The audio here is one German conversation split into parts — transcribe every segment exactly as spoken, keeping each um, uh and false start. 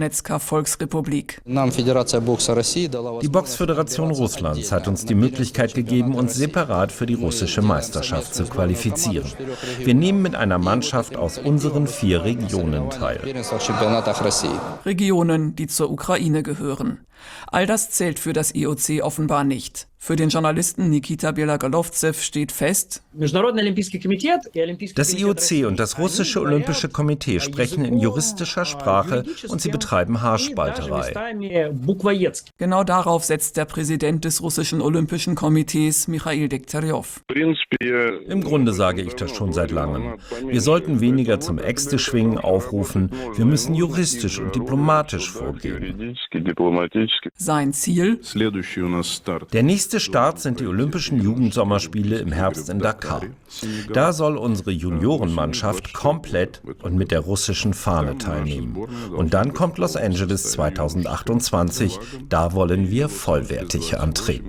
Volksrepublik. Die Boxföderation Russlands hat uns die Möglichkeit gegeben, uns separat für die russische Meisterschaft zu qualifizieren. Wir nehmen mit einer Mannschaft aus unseren vier Regionen teil. Regionen, die zur Ukraine gehören. All das zählt für das I O C offenbar nicht. Für den Journalisten Nikita Belagolovzew steht fest: Das I O C und das russische Olympische Komitee sprechen in juristischer Sprache und sie betreiben Haarspalterei. Genau darauf setzt der Präsident des russischen Olympischen Komitees, Michail Degtyaryov. Im Grunde sage ich das schon seit langem. Wir sollten weniger zum Äxteschwingen aufrufen. Wir müssen juristisch und diplomatisch vorgehen. Sein Ziel? Der nächste Start sind die Olympischen Jugendsommerspiele im Herbst in Dakar. Da soll unsere Juniorenmannschaft komplett und mit der russischen Fahne teilnehmen. Und dann kommt Los Angeles zweitausendachtundzwanzig. Da wollen wir vollwertig antreten.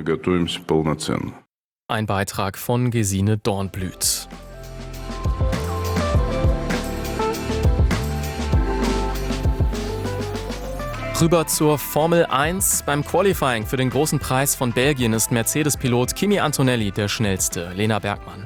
Ein Beitrag von Gesine Dornblüt. Rüber zur Formel eins. Beim Qualifying für den großen Preis von Belgien ist Mercedes-Pilot Kimi Antonelli der schnellste. Lena Bergmann.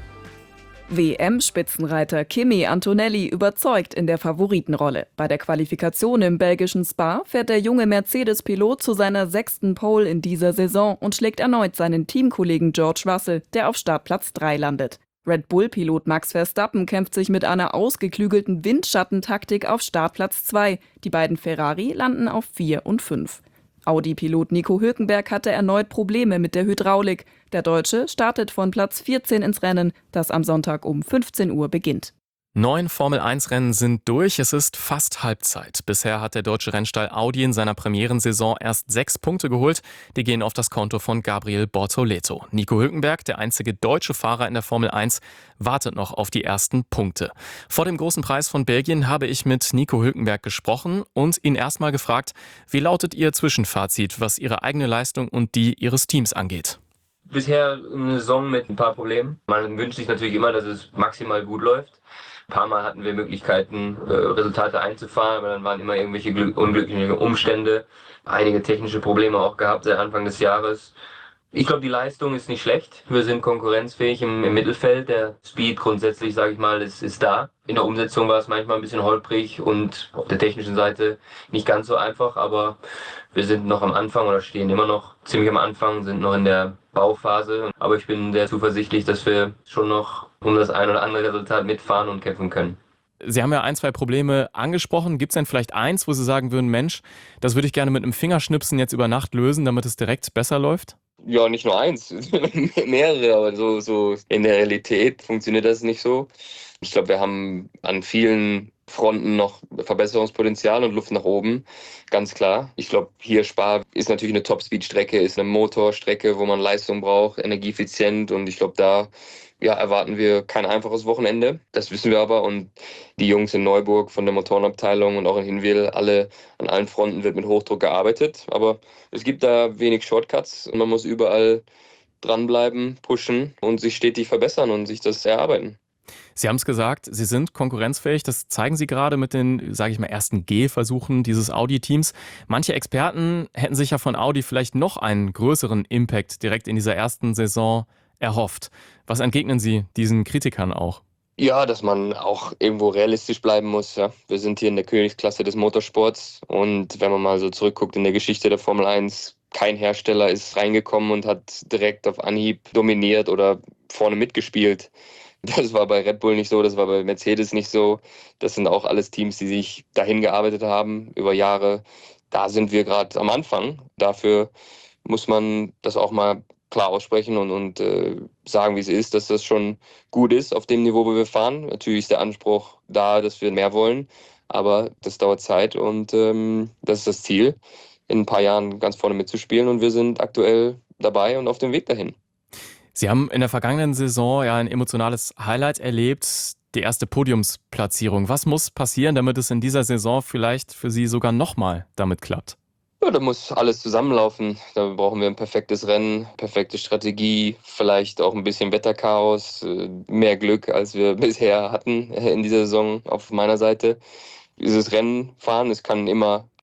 W M-Spitzenreiter Kimi Antonelli überzeugt in der Favoritenrolle. Bei der Qualifikation im belgischen Spa fährt der junge Mercedes-Pilot zu seiner sechsten Pole in dieser Saison und schlägt erneut seinen Teamkollegen George Russell, der auf Startplatz drei landet. Red Bull-Pilot Max Verstappen kämpft sich mit einer ausgeklügelten Windschattentaktik auf Startplatz zwei. Die beiden Ferrari landen auf vier und fünf. Audi-Pilot Nico Hülkenberg hatte erneut Probleme mit der Hydraulik. Der Deutsche startet von Platz vierzehn ins Rennen, das am Sonntag um fünfzehn Uhr beginnt. Neun Formel eins Rennen sind durch, es ist fast Halbzeit. Bisher hat der deutsche Rennstall Audi in seiner Premierensaison erst sechs Punkte geholt. Die gehen auf das Konto von Gabriel Bortoleto. Nico Hülkenberg, der einzige deutsche Fahrer in der Formel eins, wartet noch auf die ersten Punkte. Vor dem großen Preis von Belgien habe ich mit Nico Hülkenberg gesprochen und ihn erstmal gefragt, wie lautet Ihr Zwischenfazit, was Ihre eigene Leistung und die Ihres Teams angeht? Bisher eine Saison mit ein paar Problemen. Man wünscht sich natürlich immer, dass es maximal gut läuft. Ein paar Mal hatten wir Möglichkeiten, äh, Resultate einzufahren, aber dann waren immer irgendwelche glück- unglückliche Umstände. Einige technische Probleme auch gehabt seit Anfang des Jahres. Ich glaube, die Leistung ist nicht schlecht. Wir sind konkurrenzfähig im, im Mittelfeld. Der Speed grundsätzlich, sage ich mal, ist, ist da. In der Umsetzung war es manchmal ein bisschen holprig und auf der technischen Seite nicht ganz so einfach, aber wir sind noch am Anfang oder stehen immer noch ziemlich am Anfang, sind noch in der Bauphase. Aber ich bin sehr zuversichtlich, dass wir schon noch um das ein oder andere Resultat mitfahren und kämpfen können. Sie haben ja ein, zwei Probleme angesprochen. Gibt es denn vielleicht eins, wo Sie sagen würden, Mensch, das würde ich gerne mit einem Fingerschnipsen jetzt über Nacht lösen, damit es direkt besser läuft? Ja, nicht nur eins, mehrere, aber so, so in der Realität funktioniert das nicht so. Ich glaube, wir haben an vielen Fronten noch Verbesserungspotenzial und Luft nach oben, ganz klar. Ich glaube, hier Spa ist natürlich eine Top-Speed-Strecke, ist eine Motorstrecke, wo man Leistung braucht, energieeffizient, und ich glaube, da ja, erwarten wir kein einfaches Wochenende. Das wissen wir aber, und die Jungs in Neuburg von der Motorenabteilung und auch in Hinwil, alle an allen Fronten wird mit Hochdruck gearbeitet. Aber es gibt da wenig Shortcuts und man muss überall dranbleiben, pushen und sich stetig verbessern und sich das erarbeiten. Sie haben es gesagt, Sie sind konkurrenzfähig. Das zeigen Sie gerade mit den, sage ich mal, ersten Gehversuchen dieses Audi-Teams. Manche Experten hätten sich ja von Audi vielleicht noch einen größeren Impact direkt in dieser ersten Saison erhofft. Was entgegnen Sie diesen Kritikern auch? Ja, dass man auch irgendwo realistisch bleiben muss. Ja. Wir sind hier in der Königsklasse des Motorsports, und wenn man mal so zurückguckt in der Geschichte der Formel eins, kein Hersteller ist reingekommen und hat direkt auf Anhieb dominiert oder vorne mitgespielt. Das war bei Red Bull nicht so, das war bei Mercedes nicht so. Das sind auch alles Teams, die sich dahin gearbeitet haben über Jahre. Da sind wir gerade am Anfang. Dafür muss man das auch mal klar aussprechen und, und äh, sagen, wie es ist, dass das schon gut ist auf dem Niveau, wo wir fahren. Natürlich ist der Anspruch da, dass wir mehr wollen, aber das dauert Zeit, und ähm, das ist das Ziel, in ein paar Jahren ganz vorne mitzuspielen, und wir sind aktuell dabei und auf dem Weg dahin. Sie haben in der vergangenen Saison ja ein emotionales Highlight erlebt, die erste Podiumsplatzierung. Was muss passieren, damit es in dieser Saison vielleicht für Sie sogar nochmal damit klappt? Ja, da muss alles zusammenlaufen. Da brauchen wir ein perfektes Rennen, perfekte Strategie, vielleicht auch ein bisschen Wetterchaos, mehr Glück, als wir bisher hatten in dieser Saison auf meiner Seite. Dieses Rennen fahren, es kann immer